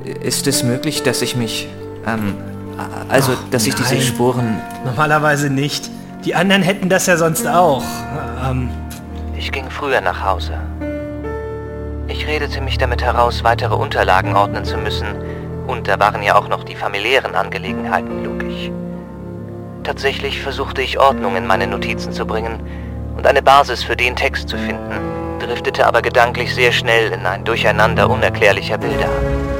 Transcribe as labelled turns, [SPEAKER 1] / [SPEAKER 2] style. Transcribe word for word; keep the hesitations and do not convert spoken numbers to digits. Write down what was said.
[SPEAKER 1] Ist es möglich, dass ich mich, ähm, also,
[SPEAKER 2] Ach,
[SPEAKER 1] dass ich
[SPEAKER 2] nein.
[SPEAKER 1] diese Spuren...
[SPEAKER 2] Normalerweise nicht. Die anderen hätten das ja sonst auch. Ähm,
[SPEAKER 3] Ich ging früher nach Hause. Ich redete mich damit heraus, weitere Unterlagen ordnen zu müssen, und da waren ja auch noch die familiären Angelegenheiten logisch. Tatsächlich versuchte ich Ordnung in meine Notizen zu bringen und eine Basis für den Text zu finden, driftete aber gedanklich sehr schnell in ein Durcheinander unerklärlicher Bilder.